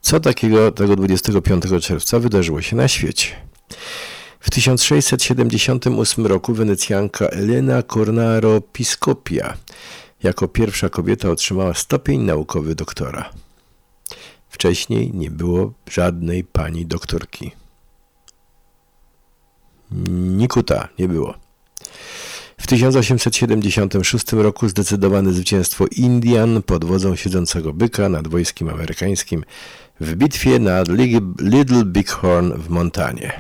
Co takiego tego 25 czerwca wydarzyło się na świecie? W 1678 roku Wenecjanka Elena Cornaro Piscopia jako pierwsza kobieta otrzymała stopień naukowy doktora. Wcześniej nie było żadnej pani doktorki. Nikuta nie było. W 1876 roku zdecydowane zwycięstwo Indian pod wodzą siedzącego byka nad wojskiem amerykańskim w bitwie nad Little Bighorn w Montanie.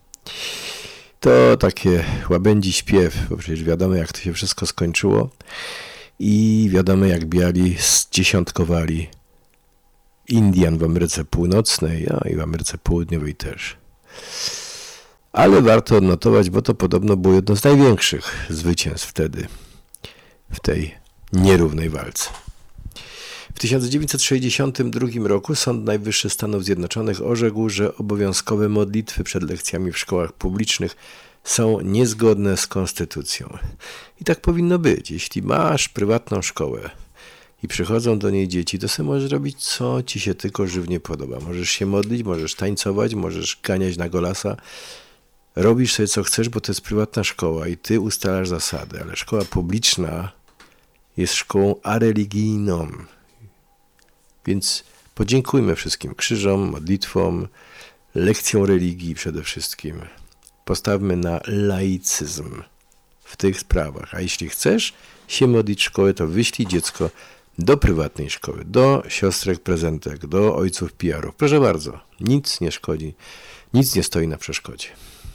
To takie łabędzi śpiew, bo przecież wiadomo, jak to się wszystko skończyło i wiadomo, jak biali zdziesiątkowali Indian w Ameryce Północnej, i w Ameryce Południowej też. Ale warto odnotować, bo to podobno było jedno z największych zwycięstw wtedy w tej nierównej walce. W 1962 roku Sąd Najwyższy Stanów Zjednoczonych orzekł, że obowiązkowe modlitwy przed lekcjami w szkołach publicznych są niezgodne z konstytucją. I tak powinno być. Jeśli masz prywatną szkołę i przychodzą do niej dzieci, to sobie możesz robić, co ci się tylko żywnie podoba. Możesz się modlić, możesz tańcować, możesz ganiać na golasa. Robisz sobie, co chcesz, bo to jest prywatna szkoła i ty ustalasz zasady. Ale szkoła publiczna jest szkołą areligijną. Więc podziękujmy wszystkim krzyżom, modlitwom, lekcjom religii przede wszystkim. Postawmy na laicyzm w tych sprawach. A jeśli chcesz się modlić w szkołę, to wyślij dziecko do prywatnej szkoły, do siostrek prezentek, do ojców PR-ów. Proszę bardzo, nic nie szkodzi, nic nie stoi na przeszkodzie.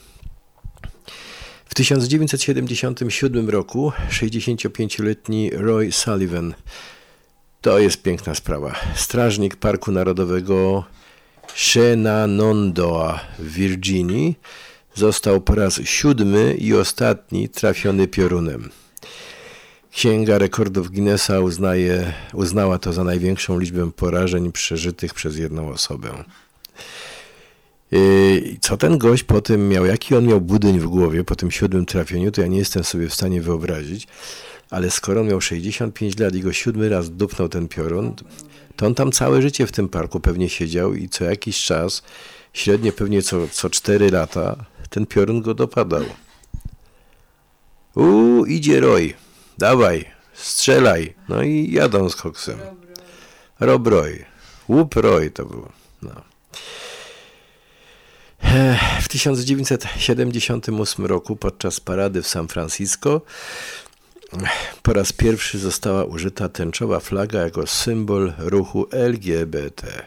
W 1977 roku 65-letni Roy Sullivan, to jest piękna sprawa, strażnik Parku Narodowego Shenandoah w Virginii, został po raz 7 i ostatni trafiony piorunem. Księga Rekordów Guinnessa uznała to za największą liczbę porażeń przeżytych przez jedną osobę. Co ten gość potem miał, jaki on miał budyń w głowie po tym 7 trafieniu, to ja nie jestem sobie w stanie wyobrazić, ale skoro on miał 65 lat i go 7 raz dupnął ten piorun, to on tam całe życie w tym parku pewnie siedział i co jakiś czas, średnio pewnie co 4 lata, ten piorun go dopadał. Idzie Roy, dawaj, strzelaj. No i jadą z koksem. Rob Roy. Łup Roy to było. No. W 1978 roku podczas parady w San Francisco po raz pierwszy została użyta tęczowa flaga jako symbol ruchu LGBT.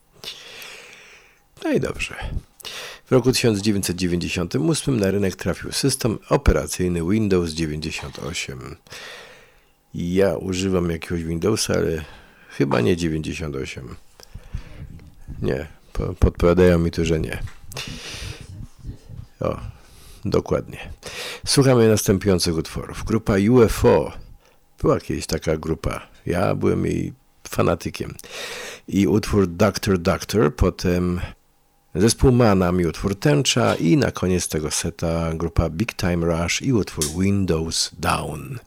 No i dobrze. W roku 1998 na rynek trafił system operacyjny Windows 98. Ja używam jakiegoś Windowsa, ale chyba nie 98. Nie, podpowiadają mi tu, że nie. Dokładnie. Słuchamy następujących utworów. Grupa UFO. Była kiedyś taka grupa. Ja byłem jej fanatykiem. I utwór Doctor, potem zespół Manam i utwór Tęcza i na koniec tego seta grupa Big Time Rush i utwór Windows Down.